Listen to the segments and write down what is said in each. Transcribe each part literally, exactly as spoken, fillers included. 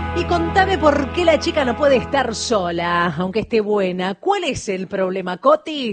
Y contame por qué la chica no puede estar sola, aunque esté buena. ¿Cuál es el problema, Coti?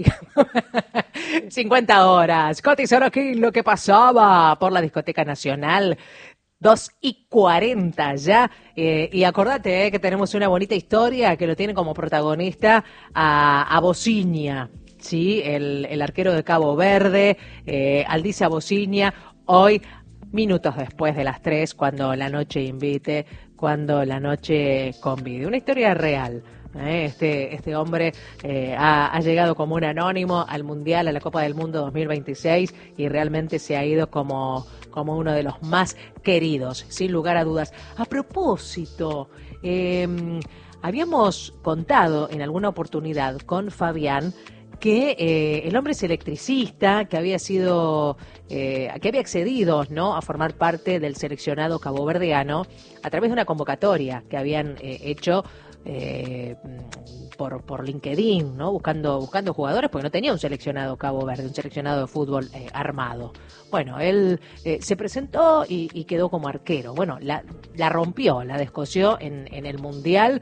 cincuenta horas. Coti aquí lo que pasaba por la Discoteca Nacional. Dos y cuarenta ya. Eh, y acordate eh, que tenemos una bonita historia que lo tiene como protagonista a, a Bociña, ¿sí? El, el arquero de Cabo Verde, eh, Aldicia Bociña, hoy, minutos después de las tres, cuando la noche invite, cuando la noche convide. Una historia real. ¿eh? Este, este hombre eh, ha, ha llegado como un anónimo al Mundial, a la Copa del Mundo dos mil veintiséis, y realmente se ha ido como, como uno de los más queridos, sin lugar a dudas. A propósito, eh, habíamos contado en alguna oportunidad con Fabián que eh, el hombre es electricista, que había sido, eh, que había accedido, ¿no?, a formar parte del seleccionado caboverdiano a través de una convocatoria que habían eh, hecho eh, por, por LinkedIn, ¿no?, buscando, buscando jugadores, porque no tenía un seleccionado Cabo Verde, un seleccionado de fútbol eh, armado. Bueno, él eh, se presentó y, y quedó como arquero. Bueno, la, la rompió, la descosió en, en el Mundial,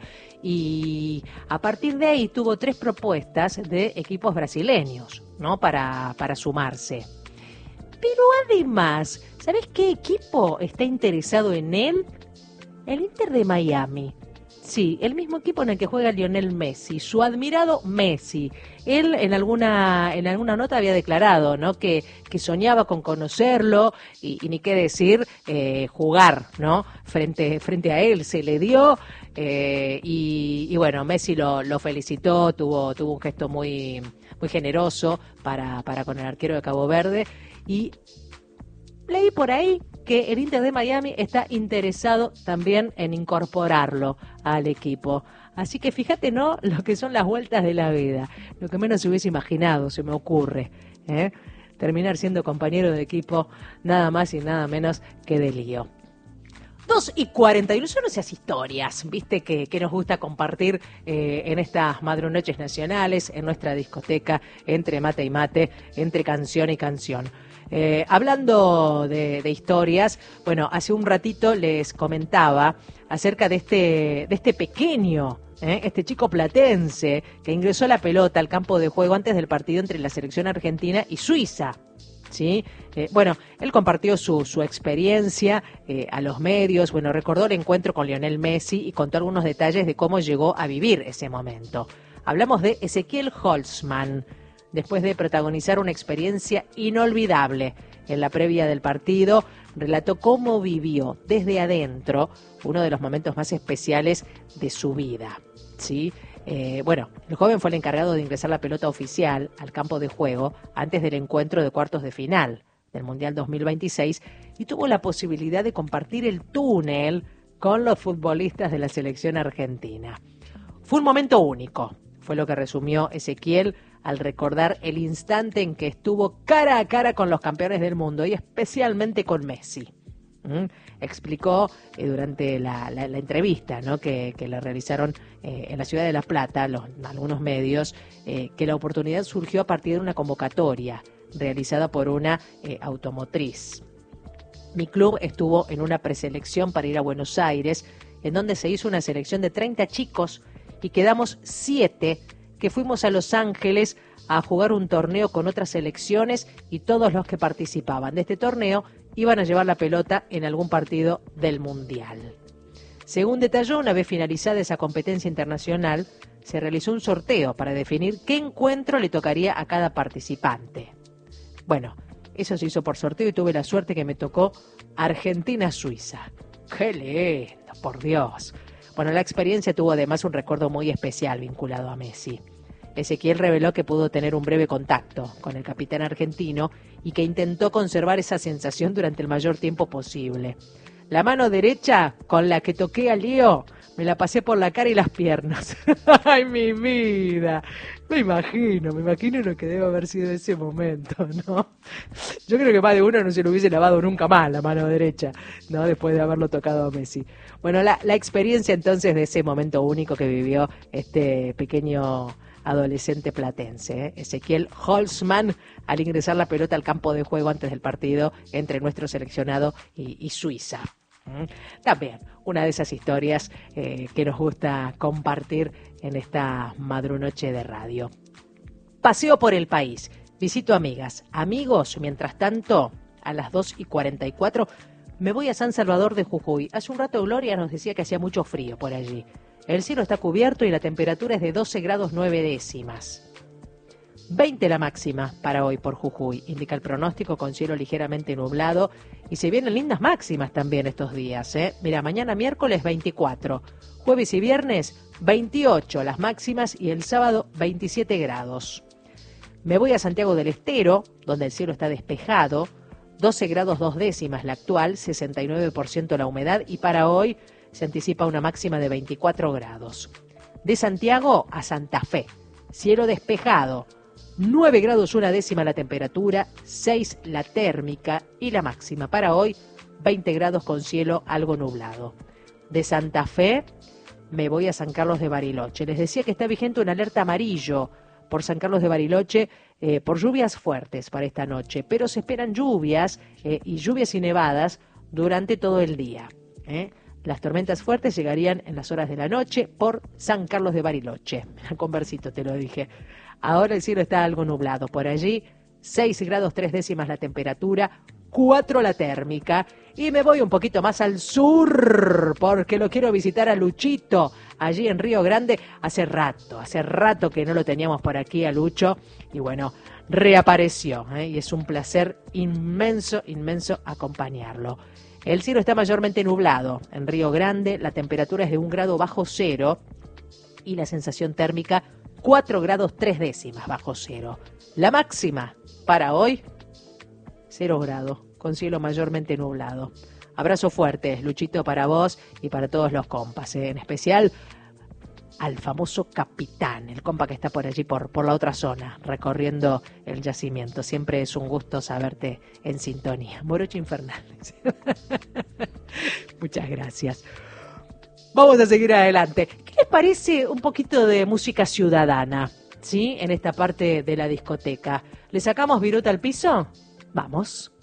y a partir de ahí tuvo tres propuestas de equipos brasileños, ¿no?, para, para sumarse. Pero además, ¿sabés qué equipo está interesado en él? El Inter de Miami. Sí, el mismo equipo en el que juega Lionel Messi, su admirado Messi. Él en alguna en alguna nota había declarado, ¿no?, que, que soñaba con conocerlo y, y ni qué decir, eh, jugar, ¿no?, frente frente a él. Se le dio eh, y, y bueno, Messi lo, lo felicitó, tuvo tuvo un gesto muy muy generoso para para con el arquero de Cabo Verde, y leí por ahí que el Inter de Miami está interesado también en incorporarlo al equipo. Así que fíjate, ¿no?, lo que son las vueltas de la vida. Lo que menos se hubiese imaginado, se me ocurre, ¿eh? Terminar siendo compañero de equipo, nada más y nada menos que de lío. Dos y cuarenta y uno, son esas historias, viste, que, que nos gusta compartir eh, en estas madrunoches nacionales, en nuestra discoteca, entre mate y mate, entre canción y canción. Eh, hablando de, de historias, bueno, hace un ratito les comentaba acerca de este, de este pequeño, ¿eh? este chico platense que ingresó la pelota al campo de juego antes del partido entre la selección argentina y Suiza. ¿Sí? Eh, bueno, él compartió su, su experiencia eh, a los medios, bueno, recordó el encuentro con Lionel Messi y contó algunos detalles de cómo llegó a vivir ese momento. Hablamos de Ezequiel Holzman, después de protagonizar una experiencia inolvidable en la previa del partido, relató cómo vivió desde adentro uno de los momentos más especiales de su vida, ¿sí? Eh, bueno, el joven fue el encargado de ingresar la pelota oficial al campo de juego antes del encuentro de cuartos de final del Mundial dos mil veintiséis y tuvo la posibilidad de compartir el túnel con los futbolistas de la selección argentina. Fue un momento único, fue lo que resumió Ezequiel al recordar el instante en que estuvo cara a cara con los campeones del mundo y especialmente con Messi. ¿Mm? Explicó eh, durante la, la, la entrevista, ¿no?, que, que le realizaron eh, en la ciudad de La Plata, los, algunos medios, eh, que la oportunidad surgió a partir de una convocatoria realizada por una eh, automotriz. Mi club estuvo en una preselección para ir a Buenos Aires, en donde se hizo una selección de treinta chicos y quedamos siete que fuimos a Los Ángeles a jugar un torneo con otras selecciones, y todos los que participaban de este torneo iban a llevar la pelota en algún partido del Mundial. Según detalló, una vez finalizada esa competencia internacional, se realizó un sorteo para definir qué encuentro le tocaría a cada participante. Bueno, eso se hizo por sorteo y tuve la suerte que me tocó Argentina-Suiza. ¡Qué lindo, por Dios! Bueno, la experiencia tuvo además un recuerdo muy especial vinculado a Messi. Ezequiel reveló que pudo tener un breve contacto con el capitán argentino y que intentó conservar esa sensación durante el mayor tiempo posible. La mano derecha con la que toqué a Leo me la pasé por la cara y las piernas. ¡Ay, mi vida! Me imagino, me imagino lo que debe haber sido ese momento, ¿no? Yo creo que más de uno no se lo hubiese lavado nunca más la mano derecha, ¿no?, después de haberlo tocado a Messi. Bueno, la, la experiencia entonces de ese momento único que vivió este pequeño adolescente platense, ¿eh? Ezequiel Holzman, al ingresar la pelota al campo de juego antes del partido entre nuestro seleccionado y, y Suiza. También una de esas historias eh, que nos gusta compartir en esta madrunoche de radio. Paseo por el país, visito amigas, amigos, mientras tanto, a las dos y cuarenta y cuatro me voy a San Salvador de Jujuy. Hace un rato Gloria nos decía que hacía mucho frío por allí. El cielo está cubierto y la temperatura es de doce grados nueve décimas. veinte la máxima para hoy por Jujuy, indica el pronóstico, con cielo ligeramente nublado, y se vienen lindas máximas también estos días, ¿eh? Mira, mañana miércoles veinticuatro, jueves y viernes veintiocho las máximas y el sábado veintisiete grados. Me voy a Santiago del Estero, donde el cielo está despejado, doce grados dos décimas la actual, sesenta y nueve por ciento la humedad, y para hoy se anticipa una máxima de veinticuatro grados. De Santiago a Santa Fe, cielo despejado, nueve grados una décima la temperatura, seis la térmica y la máxima para hoy, veinte grados con cielo algo nublado. De Santa Fe me voy a San Carlos de Bariloche. Les decía que está vigente una alerta amarillo por San Carlos de Bariloche eh, por lluvias fuertes para esta noche, pero se esperan lluvias eh, y lluvias y nevadas durante todo el día. ¿eh? Las tormentas fuertes llegarían en las horas de la noche por San Carlos de Bariloche. Con versito te lo dije. Ahora el cielo está algo nublado. Por allí, seis grados tres décimas la temperatura, cuatro la térmica. Y me voy un poquito más al sur, porque lo quiero visitar a Luchito, allí en Río Grande. Hace rato, hace rato que no lo teníamos por aquí a Lucho. Y bueno, reapareció. ¿eh? Y es un placer inmenso, inmenso acompañarlo. El cielo está mayormente nublado. En Río Grande la temperatura es de un grado bajo cero y la sensación térmica cuatro grados tres décimas bajo cero. La máxima para hoy, cero grados, con cielo mayormente nublado. Abrazo fuerte, Luchito, para vos y para todos los compas, ¿eh? En especial al famoso capitán, el compa que está por allí, por, por la otra zona, recorriendo el yacimiento. Siempre es un gusto saberte en sintonía. Morocho infernal. Muchas gracias. Vamos a seguir adelante. ¿Qué les parece un poquito de música ciudadana, sí, en esta parte de la discoteca? ¿Le sacamos viruta al piso? Vamos.